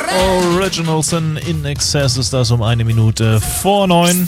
Originals in Excess ist das um 1 Minute vor 9.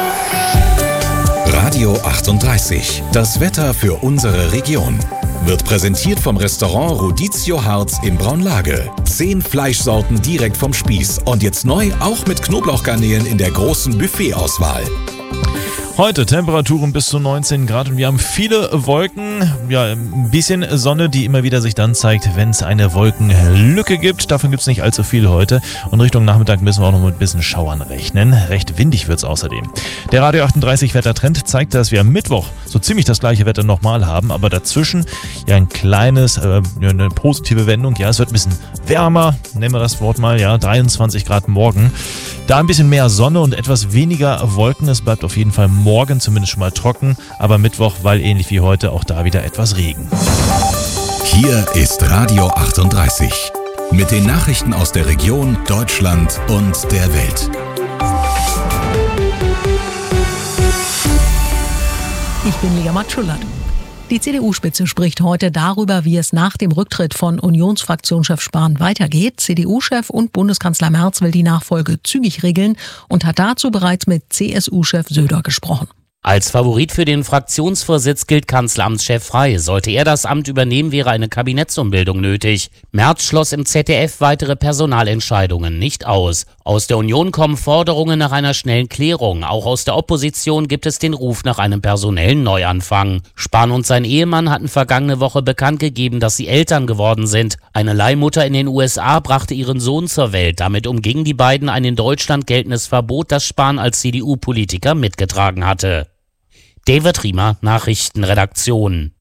Radio 38. Das Wetter für unsere Region. Wird präsentiert vom Restaurant Rodizio Harz in Braunlage. 10 Fleischsorten direkt vom Spieß. Und jetzt neu auch mit Knoblauchgarnelen in der großen Buffetauswahl. Heute Temperaturen bis zu 19 Grad und wir haben viele Wolken, ja, ein bisschen Sonne, die immer wieder sich dann zeigt, wenn es eine Wolkenlücke gibt. Davon gibt es nicht allzu viel heute und Richtung Nachmittag müssen wir auch noch mit ein bisschen Schauern rechnen. Recht windig wird es außerdem. Der Radio 38 Wettertrend zeigt, dass wir am Mittwoch so ziemlich das gleiche Wetter nochmal haben, aber dazwischen ja ein kleines, eine positive Wendung. Ja, es wird ein bisschen wärmer, nehmen wir das Wort mal, ja, 23 Grad morgen. Da ein bisschen mehr Sonne und etwas weniger Wolken. Es bleibt auf jeden Fall morgen zumindest schon mal trocken, aber Mittwoch, weil ähnlich wie heute, auch da wieder etwas Regen. Hier ist Radio 38 mit den Nachrichten aus der Region, Deutschland und der Welt. Ich bin Lia Matschulat. Die CDU-Spitze spricht heute darüber, wie es nach dem Rücktritt von Unionsfraktionschef Spahn weitergeht. CDU-Chef und Bundeskanzler Merz will die Nachfolge zügig regeln und hat dazu bereits mit CSU-Chef Söder gesprochen. Als Favorit für den Fraktionsvorsitz gilt Kanzleramtschef Frey. Sollte er das Amt übernehmen, wäre eine Kabinettsumbildung nötig. Merz schloss im ZDF weitere Personalentscheidungen nicht aus. Aus der Union kommen Forderungen nach einer schnellen Klärung. Auch aus der Opposition gibt es den Ruf nach einem personellen Neuanfang. Spahn und sein Ehemann hatten vergangene Woche bekannt gegeben, dass sie Eltern geworden sind. Eine Leihmutter in den USA brachte ihren Sohn zur Welt. Damit umgingen die beiden ein in Deutschland geltendes Verbot, das Spahn als CDU-Politiker mitgetragen hatte. David Riemer, Nachrichtenredaktion.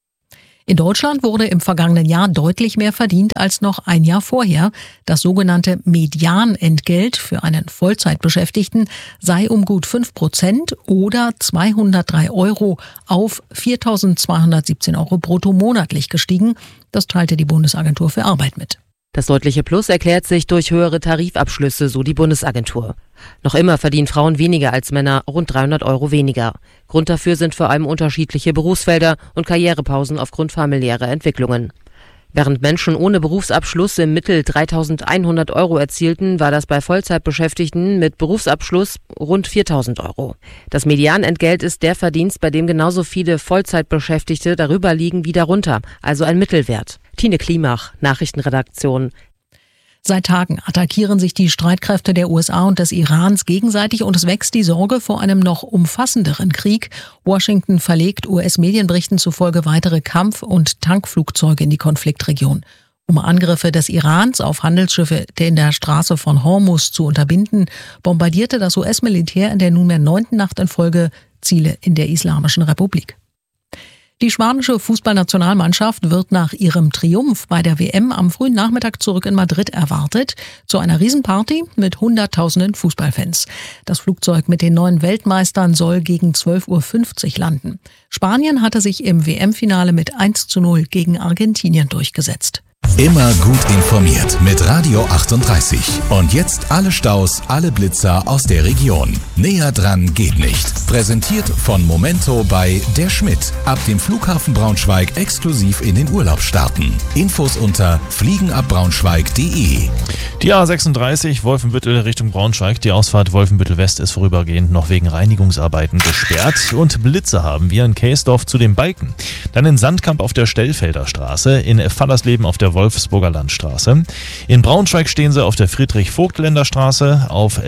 In Deutschland wurde im vergangenen Jahr deutlich mehr verdient als noch ein Jahr vorher. Das sogenannte Medianentgelt für einen Vollzeitbeschäftigten sei um gut 5% oder 203 € auf 4.217 € brutto monatlich gestiegen. Das teilte die Bundesagentur für Arbeit mit. Das deutliche Plus erklärt sich durch höhere Tarifabschlüsse, so die Bundesagentur. Noch immer verdienen Frauen weniger als Männer, rund 300 € weniger. Grund dafür sind vor allem unterschiedliche Berufsfelder und Karrierepausen aufgrund familiärer Entwicklungen. Während Menschen ohne Berufsabschluss im Mittel 3.100 € erzielten, war das bei Vollzeitbeschäftigten mit Berufsabschluss rund 4.000 €. Das Medianentgelt ist der Verdienst, bei dem genauso viele Vollzeitbeschäftigte darüber liegen wie darunter, also ein Mittelwert. Tine Klimach, Nachrichtenredaktion. Seit Tagen attackieren sich die Streitkräfte der USA und des Irans gegenseitig und es wächst die Sorge vor einem noch umfassenderen Krieg. Washington verlegt US-Medienberichten zufolge weitere Kampf- und Tankflugzeuge in die Konfliktregion. Um Angriffe des Irans auf Handelsschiffe in der Straße von Hormuz zu unterbinden, bombardierte das US-Militär in der nunmehr 9. Nacht in Folge Ziele in der Islamischen Republik. Die spanische Fußballnationalmannschaft wird nach ihrem Triumph bei der WM am frühen Nachmittag zurück in Madrid erwartet, zu einer Riesenparty mit Hunderttausenden Fußballfans. Das Flugzeug mit den 9 Weltmeistern soll gegen 12.50 Uhr landen. Spanien hatte sich im WM-Finale mit 1:0 gegen Argentinien durchgesetzt. Immer gut informiert mit Radio 38. Und jetzt alle Staus, alle Blitzer aus der Region. Näher dran geht nicht. Präsentiert von Momento bei Der Schmidt. Ab dem Flughafen Braunschweig exklusiv in den Urlaub starten. Infos unter fliegenabbraunschweig.de. Die A36 Wolfenbüttel Richtung Braunschweig. Die Ausfahrt Wolfenbüttel West ist vorübergehend noch wegen Reinigungsarbeiten gesperrt. Und Blitze haben wir in Keesdorf zu den Balken. Dann in Sandkamp auf der Stellfelder Straße, in Fallersleben auf der Wolfsburger Landstraße. In Braunschweig stehen sie auf der Friedrich-Vogt-Länder Straße, auf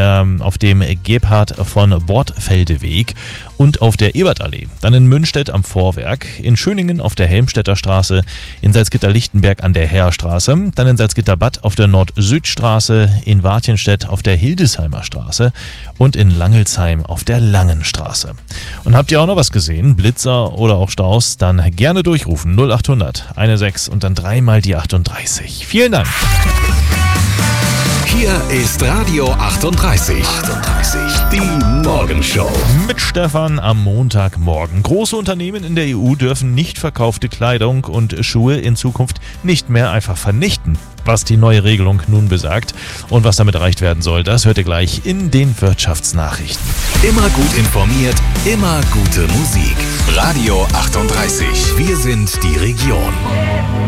dem Gebhard von Bortfelde-Weg und auf der Ebertallee. Dann in Münstedt am Vorwerk, in Schöningen auf der Helmstedter Straße, in Salzgitter-Lichtenberg an der Heerstraße, dann in Salzgitter-Bad auf der Nord-Süd-Straße, in Wartjenstedt auf der Hildesheimer Straße und in Langelsheim auf der Langen Straße. Und habt ihr auch noch was gesehen? Blitzer oder auch Staus? Dann gerne durchrufen 0800 16 und dann dreimal die 38. Vielen Dank. Hier ist Radio 38. Die Morgenshow. Mit Stefan am Montagmorgen. Große Unternehmen in der EU dürfen nicht verkaufte Kleidung und Schuhe in Zukunft nicht mehr einfach vernichten. Was die neue Regelung nun besagt und was damit erreicht werden soll, das hört ihr gleich in den Wirtschaftsnachrichten. Immer gut informiert, immer gute Musik. Radio 38. Wir sind die Region.